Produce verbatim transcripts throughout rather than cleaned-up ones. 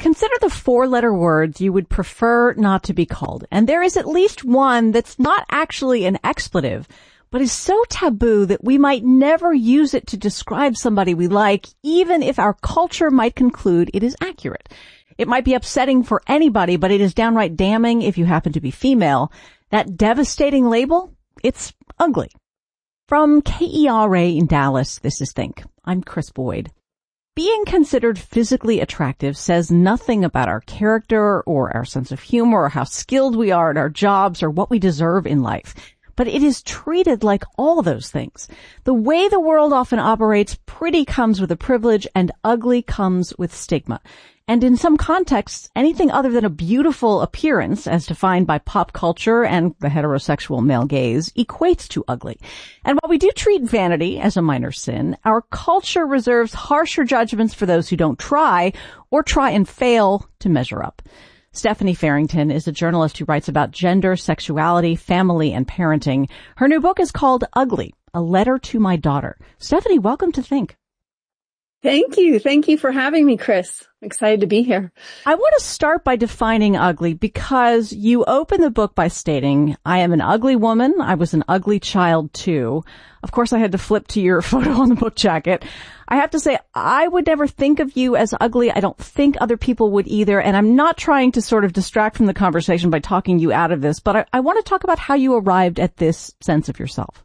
Consider the four-letter words you would prefer not to be called. And there is at least one that's not actually an expletive, but is so taboo that we might never use it to describe somebody we like, even if our culture might conclude it is accurate. It might be upsetting for anybody, but it is downright damning if you happen to be female. That devastating label, it's ugly. From K E R A in Dallas, this is Think. I'm Chris Boyd. Being considered physically attractive says nothing about our character or our sense of humor or how skilled we are at our jobs or what we deserve in life. But it is treated like all those things. The way the world often operates, pretty comes with a privilege and ugly comes with stigma. And in some contexts, anything other than a beautiful appearance, as defined by pop culture and the heterosexual male gaze, equates to ugly. And while we do treat vanity as a minor sin, our culture reserves harsher judgments for those who don't try or try and fail to measure up. Stephanie Farrington is a journalist who writes about gender, sexuality, family, and parenting. Her new book is called Ugly, A Letter to My Daughter. Stephanie, welcome to Think. Thank you. Thank you for having me, Chris. I'm excited to be here. I want to start by defining ugly because you open the book by stating, I am an ugly woman. I was an ugly child too. Of course, I had to flip to your photo on the book jacket. I have to say, I would never think of you as ugly. I don't think other people would either. And I'm not trying to sort of distract from the conversation by talking you out of this, but I, I want to talk about how you arrived at this sense of yourself.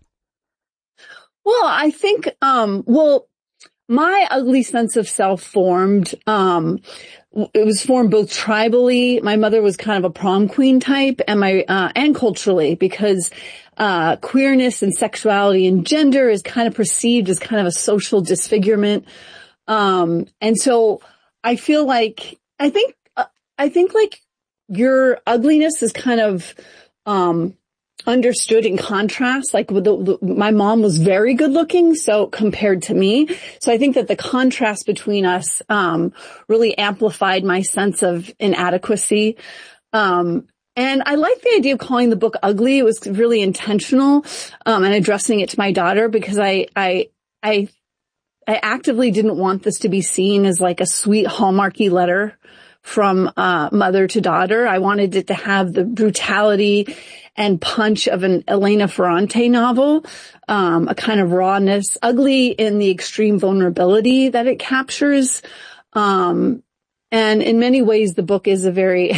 Well, I think, um, well, my ugly sense of self formed, um, it was formed both tribally. My mother was kind of a prom queen type and my, uh, and culturally because, uh, queerness and sexuality and gender is kind of perceived as kind of a social disfigurement. Um, and so I feel like, I think, uh, I think like your ugliness is kind of, um, understood in contrast, like with the, the, my mom was very good looking, so compared to me. So I think that the contrast between us, um, really amplified my sense of inadequacy. Um, and I like the idea of calling the book ugly. It was really intentional, um, and addressing it to my daughter because I, I, I, I actively didn't want this to be seen as like a sweet Hallmarky letter from, uh, mother to daughter. I wanted it to have the brutality and punch of an Elena Ferrante novel, um, a kind of rawness, ugly in the extreme vulnerability that it captures. Um, and in many ways, the book is a very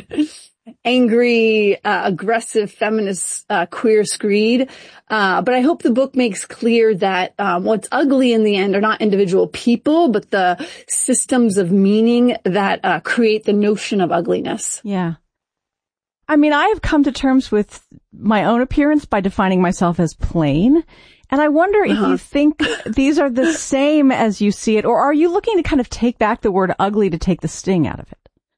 angry, uh, aggressive, feminist, uh, queer screed. Uh, but I hope the book makes clear that, um, what's ugly in the end are not individual people, but the systems of meaning that, uh, create the notion of ugliness. Yeah. I mean, I have come to terms with my own appearance by defining myself as plain. And I wonder uh-huh. if you think these are the same as you see it, or are you looking to kind of take back the word ugly to take the sting out of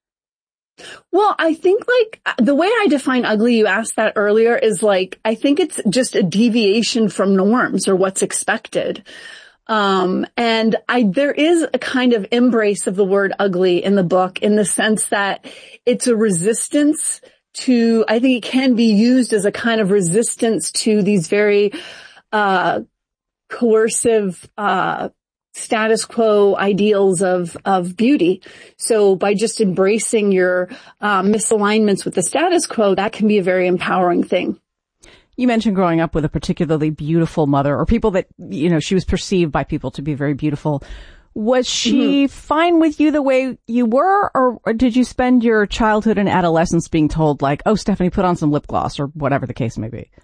it? Well, I think like the way I define ugly, you asked that earlier, is like, I think it's just a deviation from norms or what's expected. Um, and I, there is a kind of embrace of the word ugly in the book in the sense that it's a resistance to, I think it can be used as a kind of resistance to these very, uh, coercive, uh, status quo ideals of, of beauty. So by just embracing your, uh, misalignments with the status quo, that can be a very empowering thing. You mentioned growing up with a particularly beautiful mother, or people that, you know, she was perceived by people to be very beautiful. Was she mm-hmm. fine with you the way you were, or, or did you spend your childhood and adolescence being told like, oh, Stephanie, put on some lip gloss or whatever the case may be?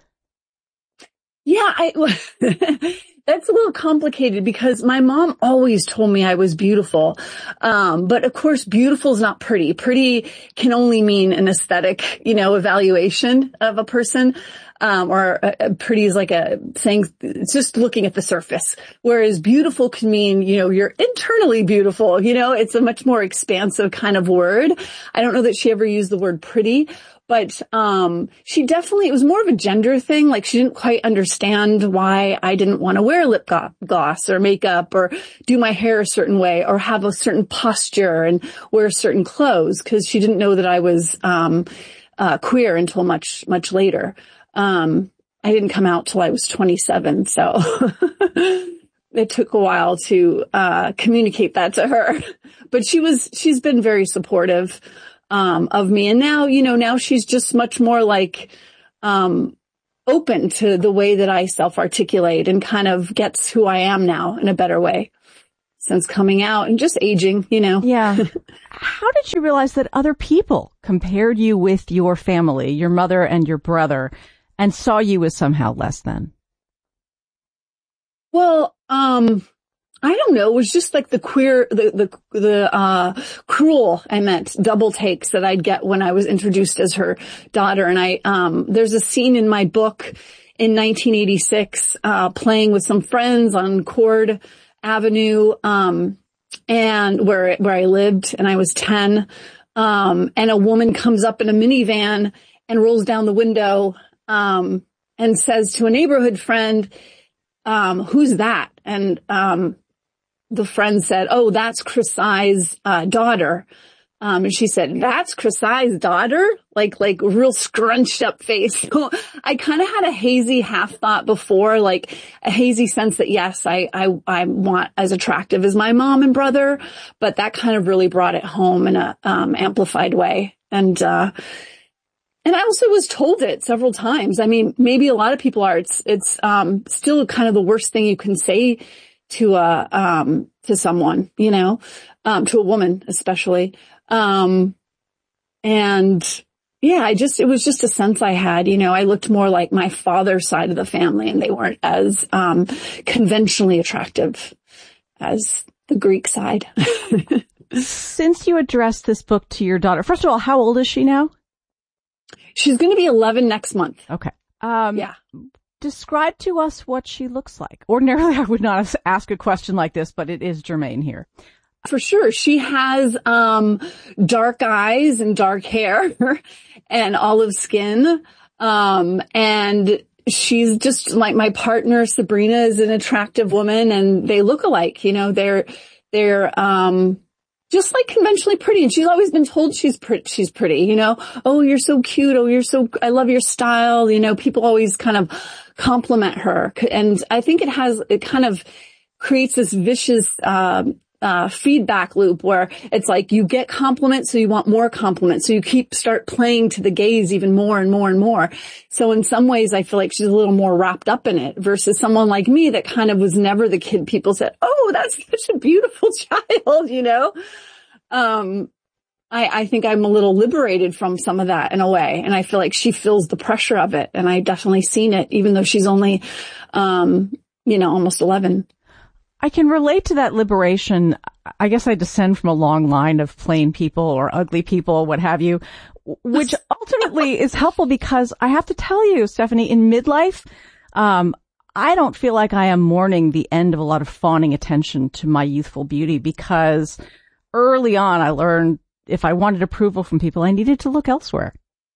Yeah, I, that's a little complicated because my mom always told me I was beautiful. Um, but of course, beautiful is not pretty. Pretty can only mean an aesthetic, you know, evaluation of a person. Um, or uh, pretty is like a saying, it's just looking at the surface. Whereas beautiful can mean, you know, you're internally beautiful. You know, it's a much more expansive kind of word. I don't know that she ever used the word pretty, but, um, she definitely, it was more of a gender thing. Like she didn't quite understand why I didn't want to wear lip gloss or makeup or do my hair a certain way or have a certain posture and wear certain clothes because she didn't know that I was, um, uh, queer until much, much later. Um, I didn't come out till I was twenty-seven. So, it took a while to, uh, communicate that to her, but she was, she's been very supportive, um, of me. And now, you know, now she's just much more like, um, open to the way that I self-articulate and kind of gets who I am now in a better way since coming out and just aging, you know. Yeah. How did you realize that other people compared you with your family, your mother and your brother, and saw you as somehow less than? Well, um, I don't know. It was just like the queer, the, the, the, uh, cruel, I meant double takes that I'd get when I was introduced as her daughter. And I, um, there's a scene in my book in nineteen eighty-six, uh, playing with some friends on Cord Avenue, um, and where, where I lived, and I was ten. Um, and a woman comes up in a minivan and rolls down the window, um, and says to a neighborhood friend, um, who's that? And, um, the friend said, oh, that's Chrisai's, uh, daughter. Um, and she said, that's Chrisai's daughter? Like, like real scrunched up face. So I kind of had a hazy half thought before, like a hazy sense that yes, I, I, I'm not as attractive as my mom and brother, but that kind of really brought it home in a, um, amplified way. And, uh, and I also was told it several times. I mean, maybe a lot of people are, it's, it's, um, still kind of the worst thing you can say to a, um, to someone, you know, um, to a woman, especially. Um, and yeah, I just, it was just a sense I had, you know, I looked more like my father's side of the family and they weren't as, um, conventionally attractive as the Greek side. Since you addressed this book to your daughter, first of all, how old is she now? She's going to be eleven next month. Okay. Um, yeah. Describe to us what she looks like. Ordinarily, I would not ask a question like this, but it is germane here. For sure. She has, um, dark eyes and dark hair and olive skin. Um, and she's just like my partner, Sabrina, is an attractive woman and they look alike. You know, they're, they're, um, just like conventionally pretty. And she's always been told she's pretty, she's pretty, you know, oh, you're so cute. Oh, you're so, I love your style. You know, people always kind of compliment her. And I think it has, it kind of creates this vicious, um, uh, feedback loop where it's like you get compliments, so you want more compliments. So you keep start playing to the gaze even more and more and more. So in some ways, I feel like she's a little more wrapped up in it versus someone like me that kind of was never the kid people said, oh, that's such a beautiful child, you know? Um, I, I think I'm a little liberated from some of that in a way. And I feel like she feels the pressure of it. And I definitely seen it, even though she's only, um, you know, almost eleven. I can relate to that liberation. I guess I descend from a long line of plain people or ugly people, what have you, which ultimately is helpful because I have to tell you, Stephanie, in midlife, um, I don't feel like I am mourning the end of a lot of fawning attention to my youthful beauty because early on I learned if I wanted approval from people, I needed to look elsewhere.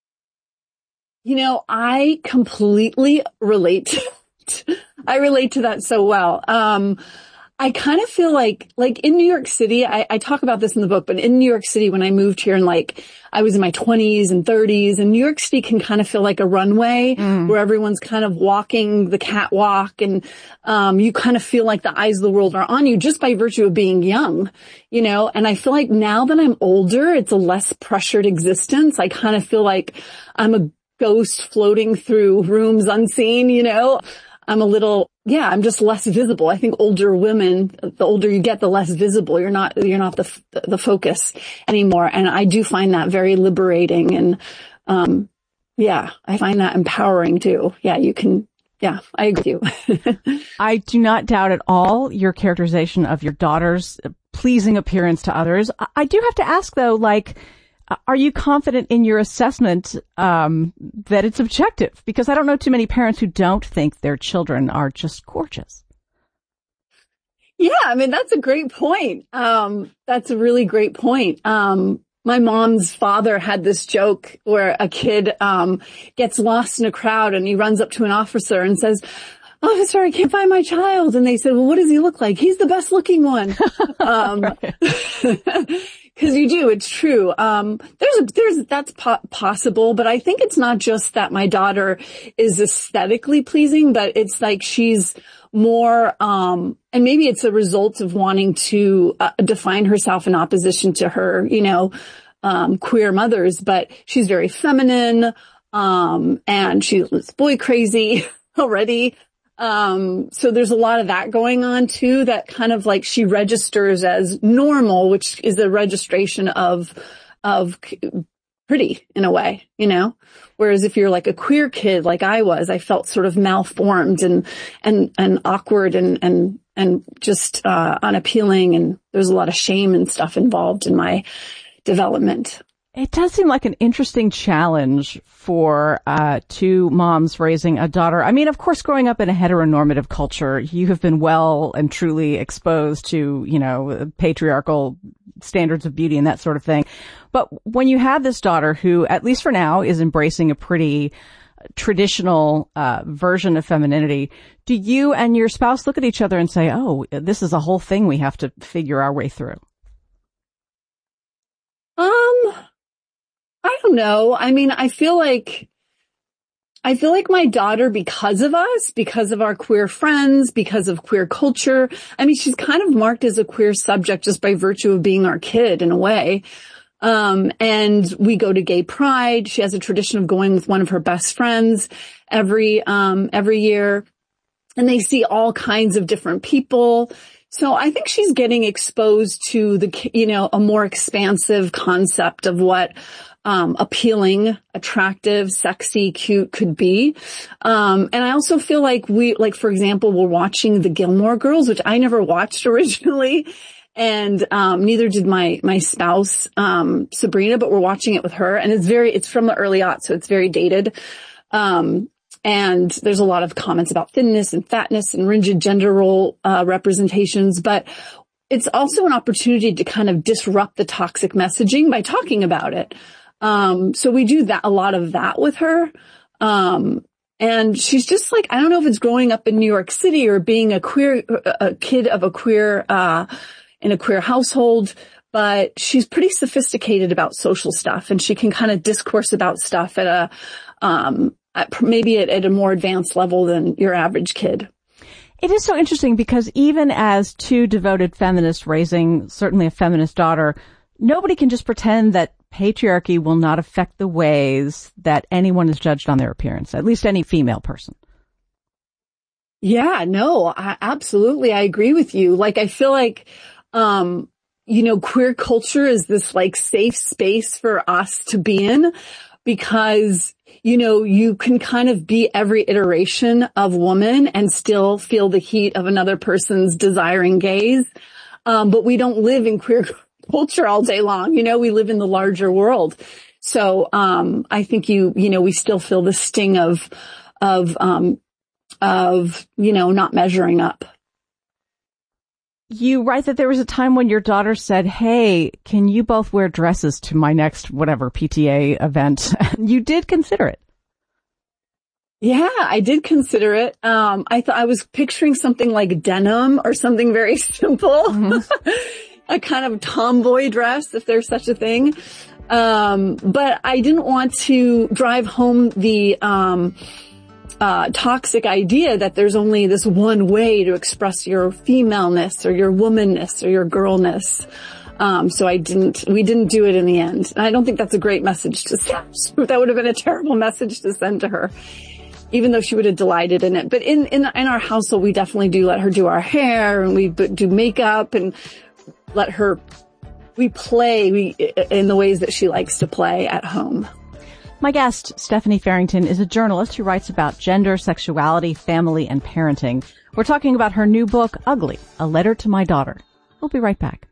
You know, I completely relate. To, I relate to that so well. Um, I kind of feel like, like in New York City, I, I talk about this in the book, but in New York City, when I moved here and like, I was in my twenties and thirties and New York City can kind of feel like a runway mm. where everyone's kind of walking the catwalk and, um, you kind of feel like the eyes of the world are on you just by virtue of being young, you know, and I feel like now that I'm older, it's a less pressured existence. I kind of feel like I'm a ghost floating through rooms unseen, you know. I'm a little, yeah, I'm just less visible. I think older women, the older you get, the less visible. You're not, you're not the, the focus anymore. And I do find that very liberating. And, um, yeah, I find that empowering too. Yeah, you can, yeah, I agree with you. I do not doubt at all your characterization of your daughter's pleasing appearance to others. I do have to ask though, like, are you confident in your assessment um that it's objective? Because I don't know too many parents who don't think their children are just gorgeous. Yeah, I mean, that's a great point. Um, that's a really great point. Um, my mom's father had this joke where a kid um gets lost in a crowd and he runs up to an officer and says, oh, sorry, I can't find my child. And they said, well, what does he look like? He's the best looking one. Um, cause you do, it's true. Um, there's a, there's, that's po- possible, but I think it's not just that my daughter is aesthetically pleasing, but it's like she's more, um, and maybe it's a result of wanting to uh, define herself in opposition to her, you know, um, queer mothers, but she's very feminine, um, and she's boy crazy already. Um, so there's a lot of that going on too, that kind of like she registers as normal, which is a registration of, of pretty in a way, you know, whereas if you're like a queer kid, like I was, I felt sort of malformed and, and, and awkward and, and, and just, uh, unappealing. And there's a lot of shame and stuff involved in my development. It does seem like an interesting challenge for uh two moms raising a daughter. I mean, of course, growing up in a heteronormative culture, you have been well and truly exposed to, you know, patriarchal standards of beauty and that sort of thing. But when you have this daughter who, at least for now, is embracing a pretty traditional uh version of femininity, do you and your spouse look at each other and say, oh, this is a whole thing we have to figure our way through? Um... I don't know. I mean, I feel like, I feel like my daughter, because of us, because of our queer friends, because of queer culture, I mean, she's kind of marked as a queer subject just by virtue of being our kid in a way. Um, and we go to gay pride. She has a tradition of going with one of her best friends every, um, every year. And they see all kinds of different people. So I think she's getting exposed to the, you know, a more expansive concept of what Um, appealing, attractive, sexy, cute could be. Um, and I also feel like we, like, for example, we're watching the Gilmore Girls, which I never watched originally. And, um, neither did my, my spouse, um, Sabrina, but we're watching it with her. And it's very, it's from the early aughts, so it's very dated. Um, and there's a lot of comments about thinness and fatness and rigid gender role, uh, representations. But it's also an opportunity to kind of disrupt the toxic messaging by talking about it. Um, so we do that, a lot of that with her. Um, and she's just like, I don't know if it's growing up in New York City or being a queer, a kid of a queer, uh, in a queer household, but she's pretty sophisticated about social stuff and she can kind of discourse about stuff at a, um, at, maybe at, at a more advanced level than your average kid. It is so interesting because even as two devoted feminists raising certainly a feminist daughter, nobody can just pretend that patriarchy will not affect the ways that anyone is judged on their appearance, at least any female person. Yeah, no, I, absolutely. I agree with you. Like, I feel like, um, you know, queer culture is this like safe space for us to be in because, you know, you can kind of be every iteration of woman and still feel the heat of another person's desiring gaze. Um, but we don't live in queer culture all day long. You know, we live in the larger world. So, um, I think you, you know, we still feel the sting of, of, um, of, you know, not measuring up. You write that there was a time when your daughter said, hey, can you both wear dresses to my next whatever P T A event? You did consider it. Yeah, I did consider it. Um, I thought I was picturing something like denim or something very simple. Mm-hmm. A kind of tomboy dress, if there's such a thing. Um, but I didn't want to drive home the, um, uh, toxic idea that there's only this one way to express your femaleness or your womanness or your girlness. Um, so I didn't, we didn't do it in the end. And I don't think that's a great message to send. That would have been a terrible message to send to her, even though she would have delighted in it. But in, in, in our household, we definitely do let her do our hair and we do makeup and let her, we play we, in the ways that she likes to play at home. My guest, Stephanie Farrington, is a journalist who writes about gender, sexuality, family, and parenting. We're talking about her new book, Ugly, A Letter to My Daughter. We'll be right back.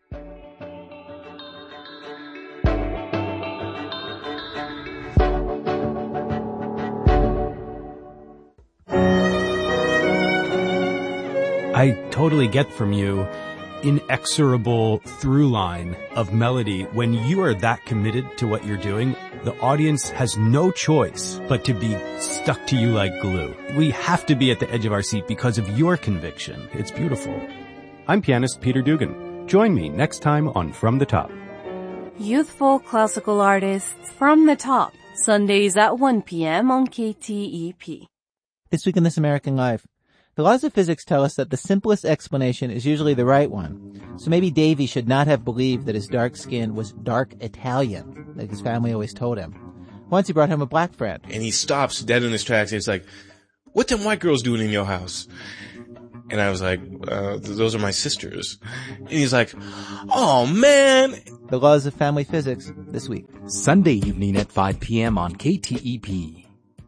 I totally get from you inexorable through line of melody. When you are that committed to what you're doing, The audience has no choice but to be stuck to you like glue. We have to be at the edge of our seat because of your conviction. It's beautiful. I'm pianist Peter Dugan. Join me next time on From the Top. Youthful classical artists From the Top, Sundays at one p.m. on K T E P. This week in This American Life, the laws of physics tell us that the simplest explanation is usually the right one. So maybe Davy should not have believed that his dark skin was dark Italian, like his family always told him. Once he brought home a black friend. And he stops dead in his tracks and he's like, "What them white girls doing in your house?" And I was like, uh, those are my sisters. And he's like, "Oh man." The laws of family physics this week. Sunday evening at five p.m. on K T E P.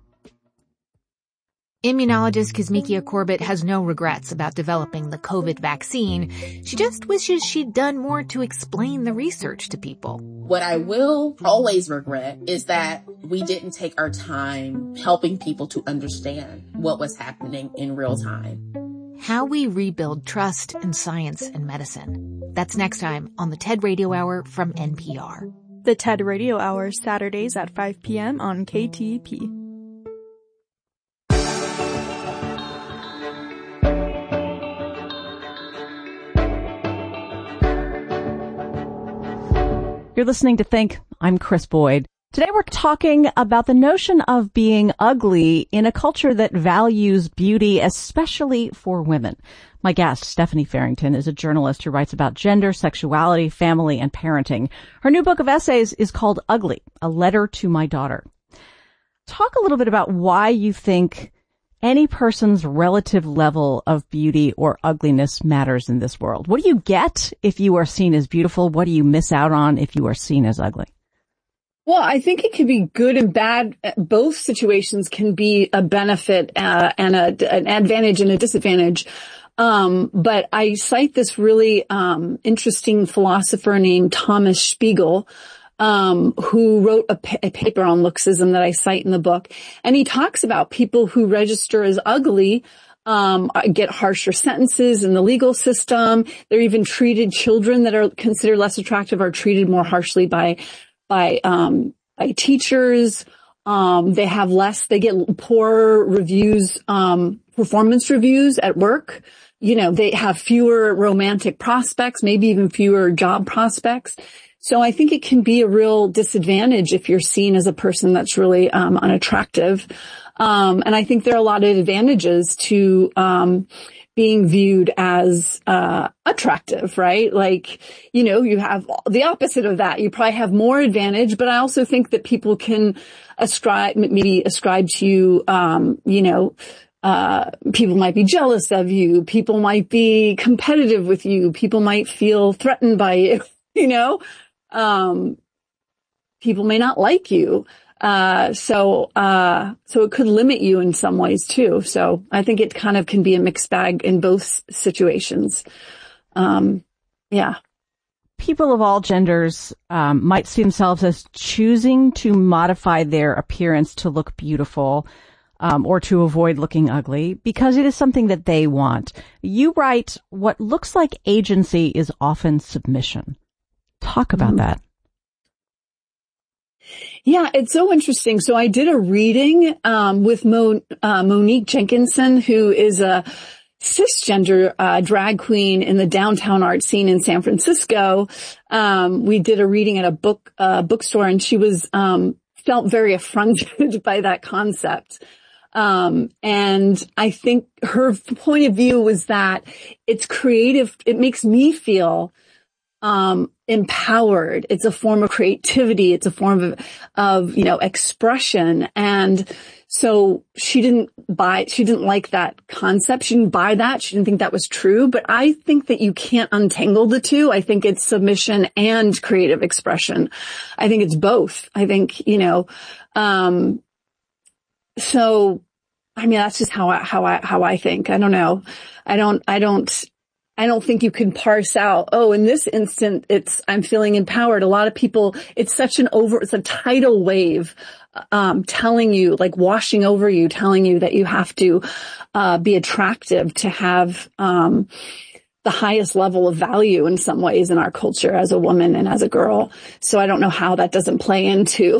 Immunologist Kizzmekia Corbett has no regrets about developing the COVID vaccine. She just wishes she'd done more to explain the research to people. What I will always regret is that we didn't take our time helping people to understand what was happening in real time. How we rebuild trust in science and medicine. That's next time on the TED Radio Hour from N P R. The TED Radio Hour, Saturdays at five p.m. on K T E P. You're listening to Think. I'm Chris Boyd. Today we're talking about the notion of being ugly in a culture that values beauty, especially for women. My guest, Stephanie Farrington, is a journalist who writes about gender, sexuality, family, and parenting. Her new book of essays is called Ugly, A Letter to My Daughter. Talk a little bit about why you think any person's relative level of beauty or ugliness matters in this world. What do you get if you are seen as beautiful? What do you miss out on if you are seen as ugly? Well, I think it can be good and bad. Both situations can be a benefit uh, and a, an advantage and a disadvantage. Um, but I cite this really um, interesting philosopher named Thomas Spiegel, Um, who wrote a, pa- a paper on looksism that I cite in the book. And he talks about people who register as ugly, um, get harsher sentences in the legal system. They're even treated, children that are considered less attractive are treated more harshly by, by, um, by teachers. Um, they have less, they get poorer reviews, um, performance reviews at work. You know, they have fewer romantic prospects, maybe even fewer job prospects. So I think it can be a real disadvantage if you're seen as a person that's really um, unattractive. Um, and I think there are a lot of advantages to um, being viewed as uh attractive, right? Like, you know, you have the opposite of that. You probably have more advantage, but I also think that people can ascribe, maybe ascribe to you, um, you know, Uh, people might be jealous of you. People might be competitive with you. People might feel threatened by you, you know? Um, people may not like you. Uh, so, uh, so it could limit you in some ways too. So I think it kind of can be a mixed bag in both situations. Um, yeah. People of all genders, um, might see themselves as choosing to modify their appearance to look beautiful, um, or to avoid looking ugly because it is something that they want. You write, what looks like agency is often submission. Talk about mm-hmm. that. Yeah, it's so interesting. So I did a reading um with Mo, uh, Monique Jenkinson, who is a cisgender uh drag queen in the downtown art scene in San Francisco. Um we did a reading at a book uh bookstore, and she was um felt very affronted by that concept. Um and I think her point of view was that it's creative. It makes me feel um empowered. It's a form of creativity. It's a form of, of, you know, expression. And so she didn't buy, she didn't like that concept. She didn't buy that. She didn't think that was true. But I think that you can't untangle the two. I think it's submission and creative expression. I think it's both. I think, you know, um, so, I mean, that's just how I, how I, how I think. I don't know. I don't, I don't, I don't think you can parse out, oh, in this instant, it's, I'm feeling empowered. A lot of people, it's such an over, it's a tidal wave, um, telling you, like washing over you, telling you that you have to, uh, be attractive to have, um, the highest level of value in some ways in our culture as a woman and as a girl. So I don't know how that doesn't play into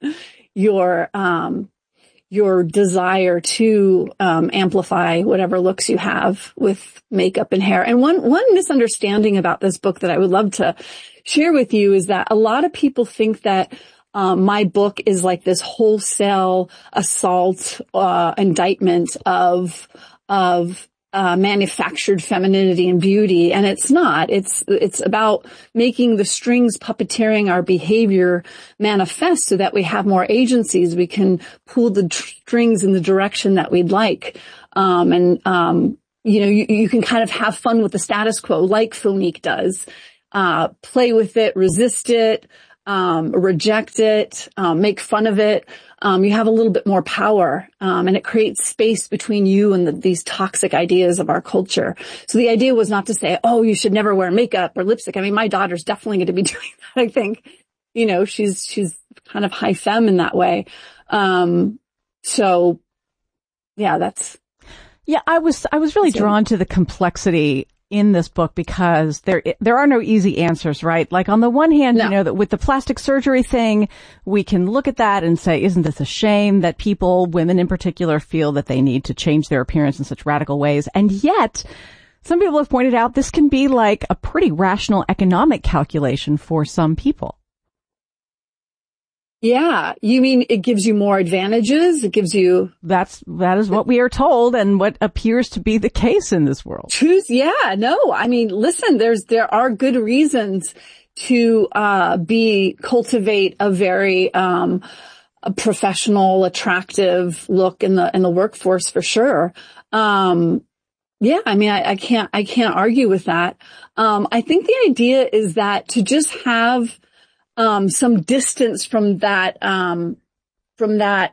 your, um, your desire to, um, amplify whatever looks you have with makeup and hair. And one, one misunderstanding about this book that I would love to share with you is that a lot of people think that Um, my book is like this wholesale assault, uh, indictment of, of, uh, manufactured femininity and beauty. And it's not. It's, it's about making the strings puppeteering our behavior manifest so that we have more agencies. We can pull the strings in the direction that we'd like. Um, and, um, you know, you, you can kind of have fun with the status quo like Philnique does. Uh, play with it, resist it. Um, reject it, um, make fun of it. Um, you have a little bit more power, um, and it creates space between you and the, these toxic ideas of our culture. So the idea was not to say, oh, you should never wear makeup or lipstick. I mean, my daughter's definitely going to be doing that. I think, you know, she's, she's kind of high femme in that way. Um, so yeah, that's. Yeah, I was, I was really drawn to the complexity in this book because there, there are no easy answers, right? Like on the one hand, no. you know, that with the plastic surgery thing, we can look at that and say, isn't this a shame that people, women in particular, feel that they need to change their appearance in such radical ways? And yet, some people have pointed out this can be like a pretty rational economic calculation for some people. Yeah. You mean it gives you more advantages? It gives you... That's, that is what we are told and what appears to be the case in this world. Truth. Yeah. No, I mean, listen, there's, there are good reasons to, uh, be, cultivate a very, um, a professional, attractive look in the, in the workforce for sure. Um, yeah, I mean, I, I can't, I can't argue with that. Um, I think the idea is that to just have, Um, some distance from that, um, from that,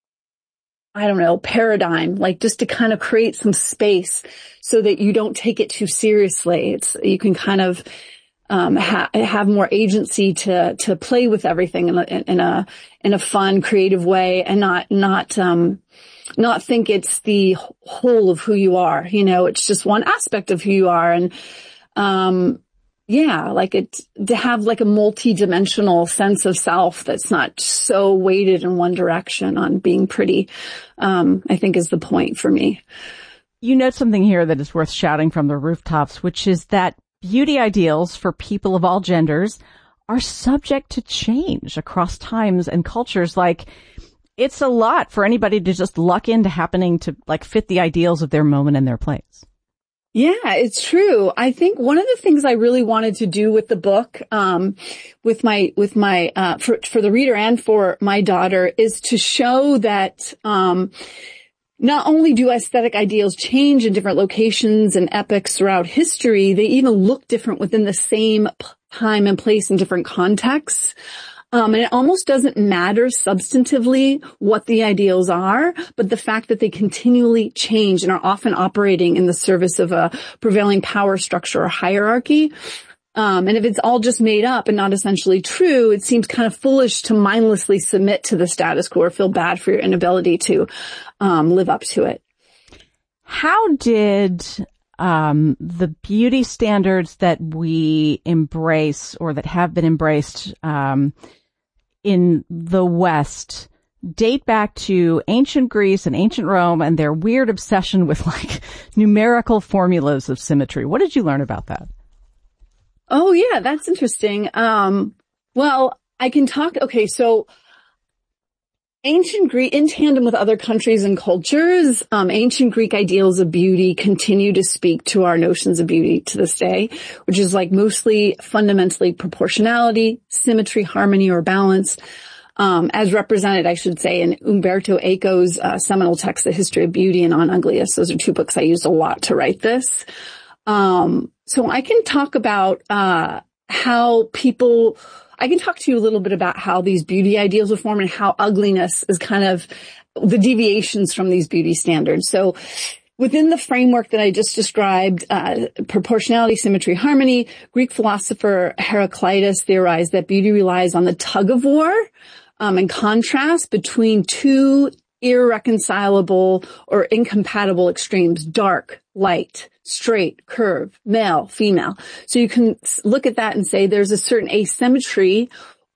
I don't know, paradigm, like just to kind of create some space so that you don't take it too seriously. It's, you can kind of, um, ha- have more agency to, to play with everything in a, in a, in a fun, creative way and not, not, um, not think it's the whole of who you are. You know, it's just one aspect of who you are. And, um, yeah, like it, to have like a multi-dimensional sense of self that's not so weighted in one direction on being pretty, um, I think is the point for me. You note something here that is worth shouting from the rooftops, which is that beauty ideals for people of all genders are subject to change across times and cultures. Like, it's a lot for anybody to just luck into happening to like fit the ideals of their moment and their place. Yeah, it's true. I think one of the things I really wanted to do with the book, um, with my, with my, uh, for, for the reader and for my daughter is to show that, um, not only do aesthetic ideals change in different locations and epochs throughout history, they even look different within the same time and place in different contexts. Um, and it almost doesn't matter substantively what the ideals are, but the fact that they continually change and are often operating in the service of a prevailing power structure or hierarchy. Um, and if it's all just made up and not essentially true, it seems kind of foolish to mindlessly submit to the status quo or feel bad for your inability to, um, live up to it. How did, um, the beauty standards that we embrace or that have been embraced, um, in the West date back to ancient Greece and ancient Rome and their weird obsession with like numerical formulas of symmetry? What did you learn about that? Oh yeah, that's interesting. Um, well, I can talk, okay, so ancient Greek, in tandem with other countries and cultures, um, ancient Greek ideals of beauty continue to speak to our notions of beauty to this day, which is like mostly fundamentally proportionality, symmetry, harmony, or balance, um, as represented, I should say, in Umberto Eco's uh, seminal text, The History of Beauty and On Ugliness. Those are two books I used a lot to write this. Um, so I can talk about uh how people I can talk to you a little bit about how these beauty ideals were formed and how ugliness is kind of the deviations from these beauty standards. So within the framework that I just described, uh, proportionality, symmetry, harmony, Greek philosopher Heraclitus theorized that beauty relies on the tug of war, um, and contrast between two irreconcilable or incompatible extremes: dark, light, straight, curve, male, female. So you can look at that and say there's a certain asymmetry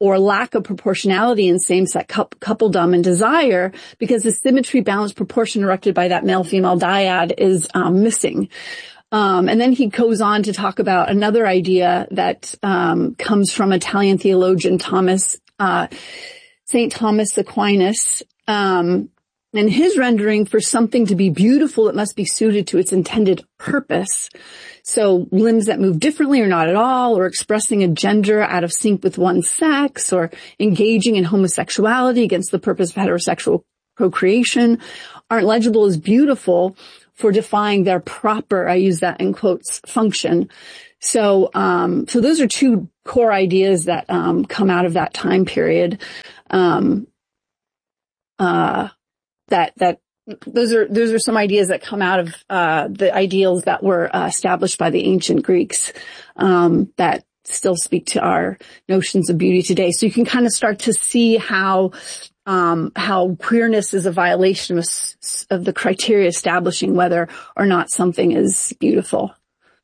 or lack of proportionality in same-sex coupledom and desire, because the symmetry, balance, proportion erected by that male-female dyad is um, missing. Um, and then he goes on to talk about another idea that um, comes from Italian theologian Thomas, uh, Saint Thomas Aquinas, um, and his rendering: for something to be beautiful, it must be suited to its intended purpose. So limbs that move differently or not at all, or expressing a gender out of sync with one's sex, or engaging in homosexuality against the purpose of heterosexual procreation, aren't legible as beautiful for defying their proper, I use that in quotes, function. So, um, so those are two core ideas that, um, come out of that time period. Um, uh, that, that, those are, those are some ideas that come out of, uh, the ideals that were uh, established by the ancient Greeks, um, that still speak to our notions of beauty today. So you can kind of start to see how, um, how queerness is a violation of, of the criteria establishing whether or not something is beautiful.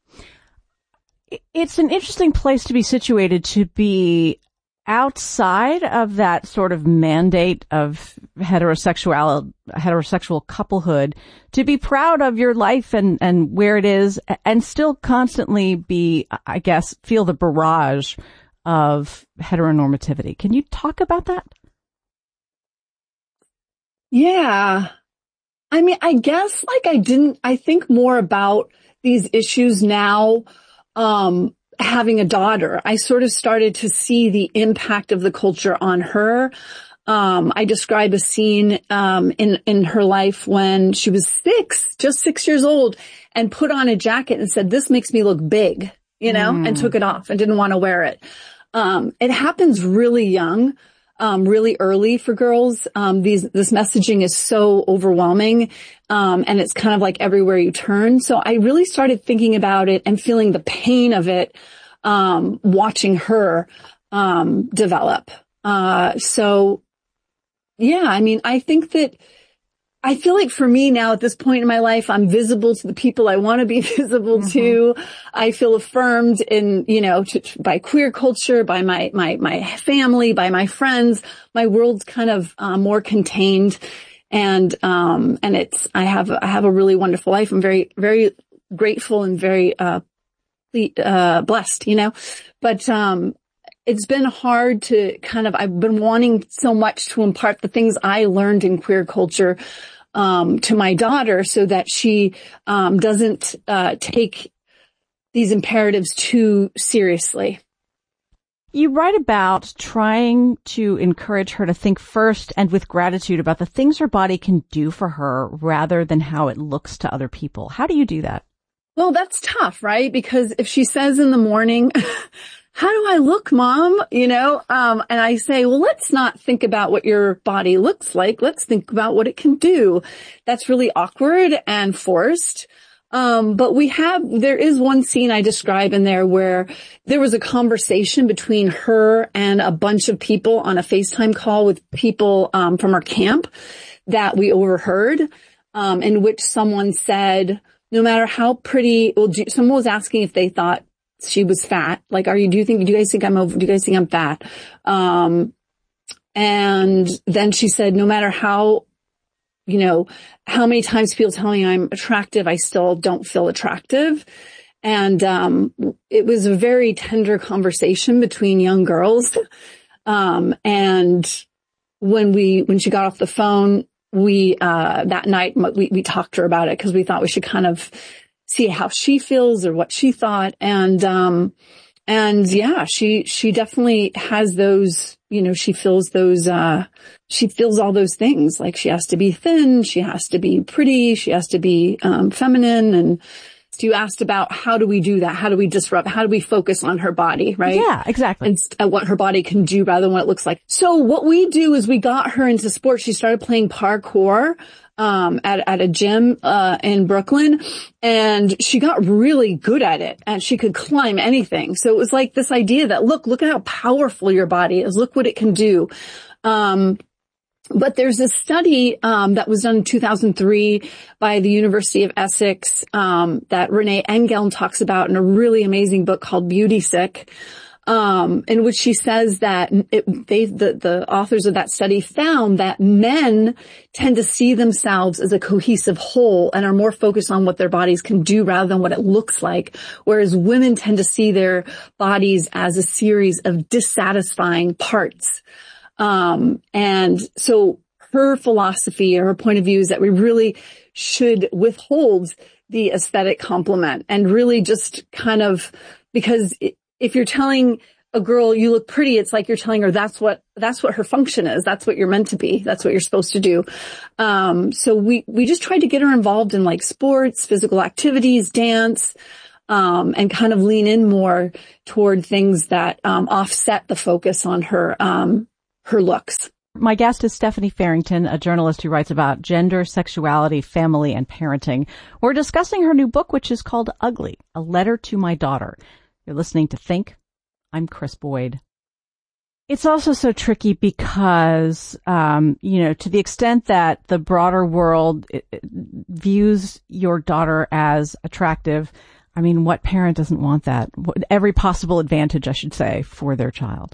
It's an interesting place to be situated, to be outside of that sort of mandate of heterosexual, heterosexual couplehood, to be proud of your life and, and where it is, and still constantly be, I guess, feel the barrage of heteronormativity. Can you talk about that? Yeah. I mean, I guess like I didn't, I think more about these issues now, um, having a daughter. I sort of started to see the impact of the culture on her. Um, I describe a scene, um, in, in her life when she was six, just six years old, and put on a jacket and said, "This makes me look big," you know, mm. and took it off and didn't want to wear it. Um, it happens really young. Um, really early for girls. Um, these, this messaging is so overwhelming. Um, and it's kind of like everywhere you turn. So I really started thinking about it and feeling the pain of it, um, watching her, um, develop. Uh, so yeah, I mean, I think that I feel like for me now at this point in my life, I'm visible to the people I want to be visible mm-hmm. to. I feel affirmed in, you know, to, to, by queer culture, by my, my, my family, by my friends. My world's kind of uh, more contained. And, um, and it's, I have, I have a really wonderful life. I'm very, very grateful and very, uh, uh, blessed, you know, but, um, it's been hard to kind of, I've been wanting so much to impart the things I learned in queer culture, um, to my daughter so that she, um, doesn't, uh, take these imperatives too seriously. You write about trying to encourage her to think first and with gratitude about the things her body can do for her rather than how it looks to other people. How do you do that? Well, that's tough, right? Because if she says in the morning, "How do I look, Mom?" You know, um, and I say, well, let's not think about what your body looks like. Let's think about what it can do. That's really awkward and forced. Um, but we have, there is one scene I describe in there where there was a conversation between her and a bunch of people on a FaceTime call with people, um, from our camp that we overheard, um, in which someone said, no matter how pretty, well, do, someone was asking if they thought she was fat. Like, are you, do you think, do you guys think I'm over, do you guys think I'm fat? Um, and then she said, no matter how, you know, how many times people tell me I'm attractive, I still don't feel attractive. And, um, it was a very tender conversation between young girls. Um, and when we, when she got off the phone, we, uh, that night, we, we talked to her about it because we thought we should kind of see how she feels or what she thought. And, um, and yeah, she, she definitely has those, you know, she feels those, uh, she feels all those things. Like she has to be thin. She has to be pretty. She has to be, um, feminine. And you asked about how do we do that? How do we disrupt? How do we focus on her body, right? Yeah, exactly. And uh, what her body can do rather than what it looks like. So what we do is we got her into sports. She started playing parkour, um, at, at a gym, uh, in Brooklyn, and she got really good at it and she could climb anything. So it was like this idea that, look, look at how powerful your body is. Look what it can do. Um, But there's a study, um, that was done in two thousand three by the University of Essex, um, that Renee Engeln talks about in a really amazing book called Beauty Sick. um, in which she says that it, they, the, the authors of that study found that men tend to see themselves as a cohesive whole and are more focused on what their bodies can do rather than what it looks like, whereas women tend to see their bodies as a series of dissatisfying parts. Um, and so her philosophy or her point of view is that we really should withhold the aesthetic compliment and really just kind of, because if you're telling a girl you look pretty, it's like you're telling her that's what, that's what her function is. That's what you're meant to be. That's what you're supposed to do. Um, so we, we just tried to get her involved in like sports, physical activities, dance, um, and kind of lean in more toward things that, um, offset the focus on her, um, her looks. My guest is Stephanie Farrington, a journalist who writes about gender, sexuality, family, and parenting. We're discussing her new book, which is called Ugly, A Letter to My Daughter. You're listening to Think. I'm Chris Boyd. It's also so tricky because, um, you know, to the extent that the broader world it, it views your daughter as attractive, I mean, what parent doesn't want that? Every possible advantage, I should say, for their child.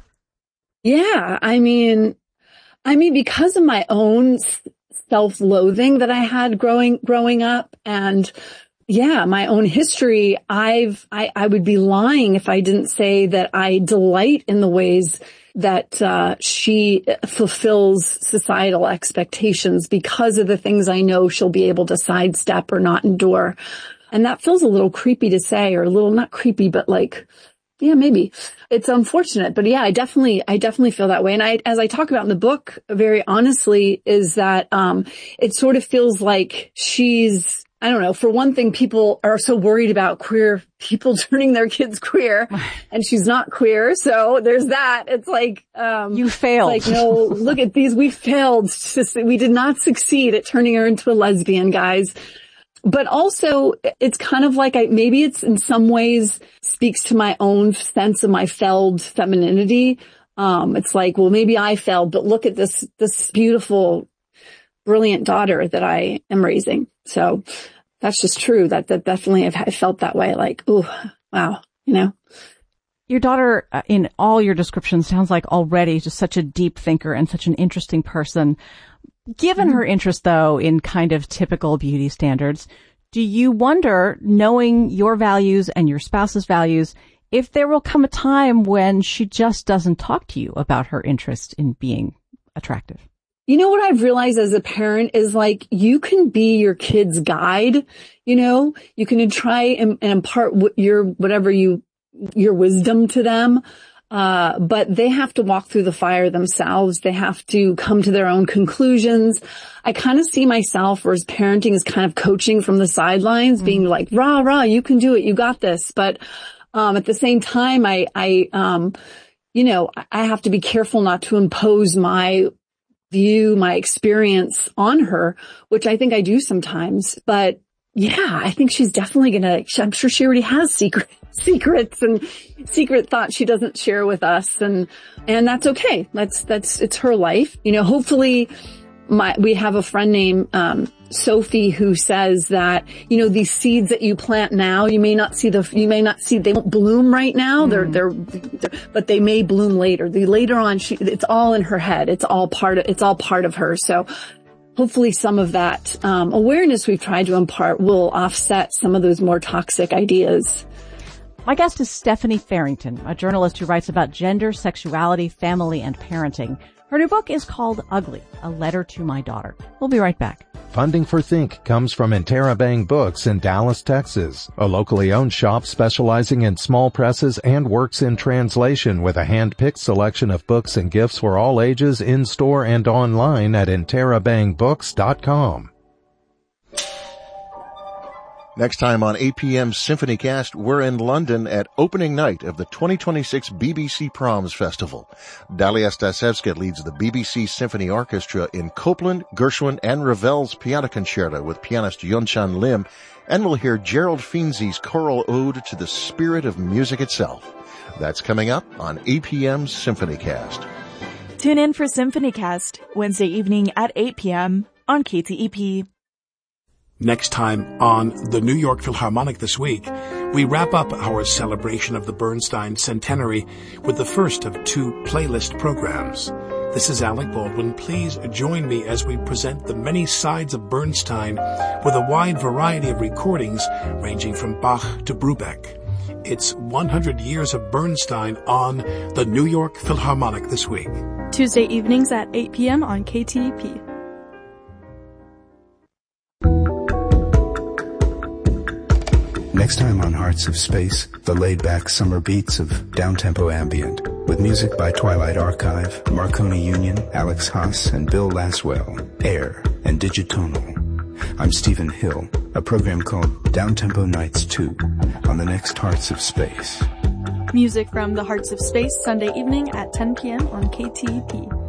Yeah, I mean... I mean, because of my own self-loathing that I had growing, growing up and yeah, my own history, I've, I, I would be lying if I didn't say that I delight in the ways that, uh, she fulfills societal expectations because of the things I know she'll be able to sidestep or not endure. And that feels a little creepy to say, or a little, not creepy, but like, yeah, maybe. It's unfortunate, but yeah, I definitely, I definitely feel that way. And I, as I talk about in the book, very honestly, is that, um, it sort of feels like she's, I don't know, for one thing, people are so worried about queer people turning their kids queer and she's not queer. So there's that. It's like, um, you failed. Like, no, look at these. We failed. We did not succeed at turning her into a lesbian, guys. But also, it's kind of like I, maybe it's in some ways speaks to my own sense of my failed femininity. Um, it's like, well, maybe I failed, but look at this, this beautiful, brilliant daughter that I am raising. So that's just true. That, that definitely I've, I've felt that way. Like, oh, wow, you know. Your daughter, uh, in all your descriptions, sounds like already just such a deep thinker and such an interesting person. Given her interest, though, in kind of typical beauty standards, do you wonder, knowing your values and your spouse's values, if there will come a time when she just doesn't talk to you about her interest in being attractive? You know what I've realized as a parent is like you can be your kid's guide, you know, you can try and, and impart your, whatever you, your wisdom to them. Uh, but they have to walk through the fire themselves. They have to come to their own conclusions. I kind of see myself, whereas parenting is kind of coaching from the sidelines, mm-hmm. being like, rah, rah, you can do it. You got this. But, um, at the same time, I, I, um, you know, I have to be careful not to impose my view, my experience on her, which I think I do sometimes. But yeah, I think she's definitely gonna, I'm sure she already has secret, secrets and secret thoughts she doesn't share with us. And, and that's okay. That's, that's, it's her life. You know, hopefully my, we have a friend named, um, Sophie who says that, you know, these seeds that you plant now, you may not see the, you may not see, they won't bloom right now. Mm. They're, they're, they're, but they may bloom later. The later on, she, it's all in her head. It's all part of, it's all part of her. So, hopefully some of that um, awareness we've tried to impart will offset some of those more toxic ideas. My guest is Stephanie Farrington, a journalist who writes about gender, sexuality, family, and parenting. Her new book is called Ugly, A Letter to My Daughter. We'll be right back. Funding for Think comes from Interabang Books in Dallas, Texas, a locally owned shop specializing in small presses and works in translation with a hand-picked selection of books and gifts for all ages in-store and online at interabang books dot com. Next time on A P M's SymphonyCast, we're in London at opening night of the twenty twenty-six B B C Proms Festival. Dalia Stasevska leads the B B C Symphony Orchestra in Copland, Gershwin, and Ravel's Piano Concerto with pianist Yunchan Lim, and we'll hear Gerald Finzi's choral ode to the spirit of music itself. That's coming up on A P M's SymphonyCast. Tune in for SymphonyCast, Wednesday evening at eight p.m. on K T E P. Next time on the New York Philharmonic This Week, We wrap up our celebration of the Bernstein centenary with the first of two playlist programs. This is Alec Baldwin. Please join me as we present the many sides of Bernstein with a wide variety of recordings ranging from Bach to Brubeck. It's one hundred years of Bernstein on the New York Philharmonic this week. Tuesday evenings at eight p.m. on K T E P. Next time on Hearts of Space, the laid-back summer beats of downtempo ambient, with music by Twilight Archive, Marconi Union, Alex Haas, and Bill Laswell, Air, and Digitonal. I'm Stephen Hill, a program called Downtempo Nights two, on the next Hearts of Space. Music from the Hearts of Space, Sunday evening at ten p.m. on K T E P.